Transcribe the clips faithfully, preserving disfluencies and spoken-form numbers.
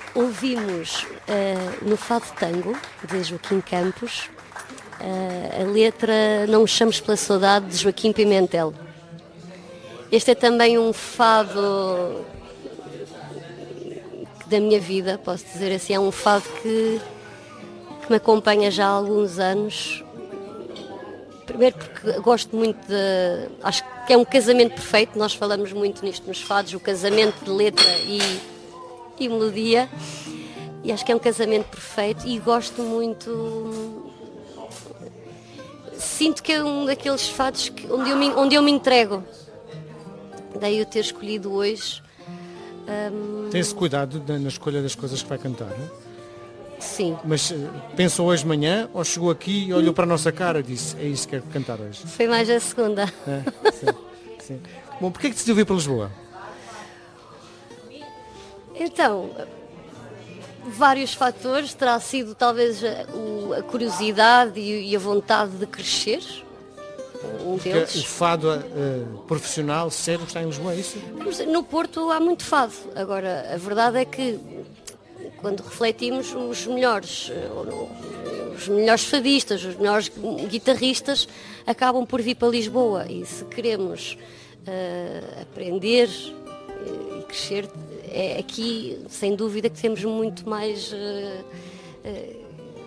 Ouvimos uh, no Fado Tango, de Joaquim Campos, uh, a letra Não Me Chames Pela Saudade, de Joaquim Pimentel. Este é também um fado da minha vida, posso dizer assim, é um fado que, que me acompanha já há alguns anos. Primeiro porque gosto muito de... Acho que é um casamento perfeito, nós falamos muito nisto nos fados, o casamento de letra e, e melodia. E acho que é um casamento perfeito e gosto muito... Sinto que é um daqueles fados que, onde, eu me, onde eu me entrego. Daí eu ter escolhido hoje. Um... Tem esse cuidado na escolha das coisas que vai cantar, não é? Sim. Mas pensou hoje de manhã ou chegou aqui e olhou para a nossa cara e disse, é isso que quero cantar hoje? Foi mais a segunda. É, sim, sim. Bom, porquê é que decidiu vir para Lisboa? Então, vários fatores. Terá sido talvez a, a curiosidade e a vontade de crescer. Um deles. O fado uh, profissional, sério, está em Lisboa, é isso? No Porto há muito fado. Agora, a verdade é que quando refletimos, os melhores, os melhores fadistas, os melhores guitarristas acabam por vir para Lisboa. E se queremos uh, aprender e crescer, é aqui, sem dúvida, que temos muito mais... Uh, uh,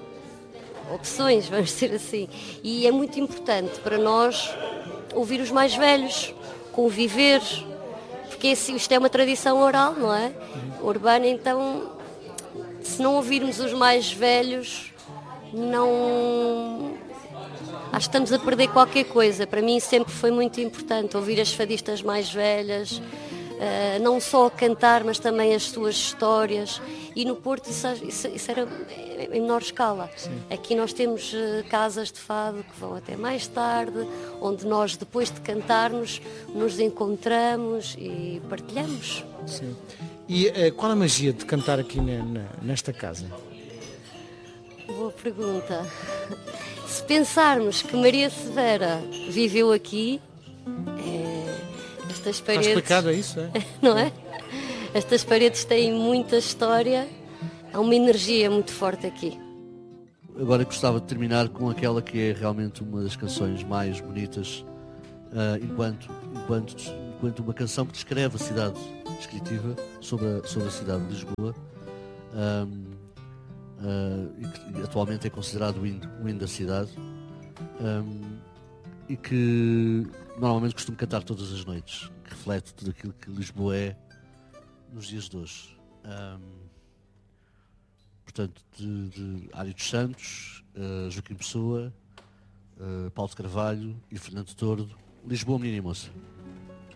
opções, vamos dizer assim, e é muito importante para nós ouvir os mais velhos, conviver, porque assim, isto é uma tradição oral, não é? Urbana, então se não ouvirmos os mais velhos, não... acho que estamos a perder qualquer coisa. Para mim sempre foi muito importante ouvir as fadistas mais velhas, uh, não só cantar, mas também as suas histórias. E no Porto isso, isso, isso era em menor escala. Sim. Aqui nós temos uh, casas de fado que vão até mais tarde, onde nós, depois de cantarmos, nos encontramos e partilhamos. Sim. E uh, qual a magia de cantar aqui na, na, nesta casa? Boa pergunta. Se pensarmos que Maria Severa viveu aqui, é, estas paredes... Está explicado, é isso? É? Não é? Estas paredes têm muita história, há uma energia muito forte aqui. Agora gostava de terminar com aquela que é realmente uma das canções mais bonitas, uh, enquanto, enquanto, enquanto uma canção que descreve a cidade descritiva sobre a, sobre a cidade de Lisboa, um, uh, e que atualmente é considerado o hino, o hino da cidade, um, e que normalmente costumo cantar todas as noites, que reflete tudo aquilo que Lisboa é nos dias de hoje. Um, portanto, de, de Ário dos Santos, uh, Joaquim Pessoa, uh, Paulo de Carvalho e Fernando Tordo, Lisboa, menina e moça.